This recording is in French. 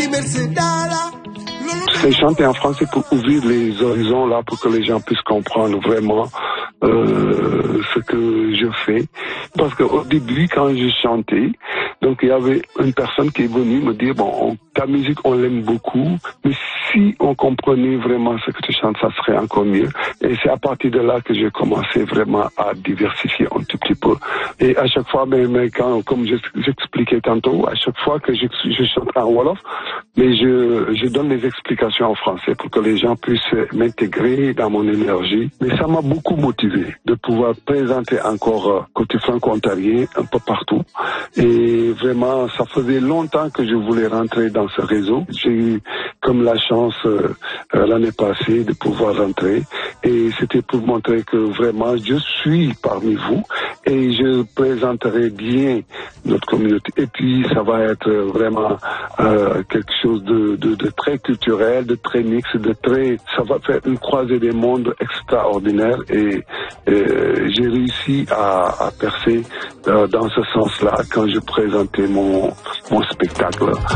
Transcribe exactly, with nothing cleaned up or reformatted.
C'est chanter en français pour ouvrir les horizons là, pour que les gens puissent comprendre vraiment euh, ce que je fais. Parce qu'au début, quand je chantais, donc il y avait une personne qui est venue me dire, bon, on, ta musique, on l'aime beaucoup, mais si on comprenait vraiment ce que tu chantes, ça serait encore mieux. Et c'est à partir de là que j'ai commencé vraiment à diversifier un tout petit peu. Et à chaque fois, mais, mais quand, comme j'expliquais tantôt, à chaque fois que je, je chante en Wolof, mais je, je donne les explications en français pour que les gens puissent m'intégrer dans mon énergie. Mais ça m'a beaucoup motivé de pouvoir présenter encore euh, côté franco-ontarien un peu partout. Et vraiment, ça faisait longtemps que je voulais rentrer dans ce réseau. J'ai eu comme la chance euh, euh, l'année passée de pouvoir rentrer. Et c'était pour montrer que vraiment, je suis parmi vous et je présenterai bien notre communauté. Et puis, ça va être vraiment euh, quelque chose de, de, de très culturel, de très mix, de très... Ça va faire une croisée des mondes extraordinaire et euh, j'ai réussi à, à percer euh, dans ce sens-là quand je présentais mon, mon spectacle.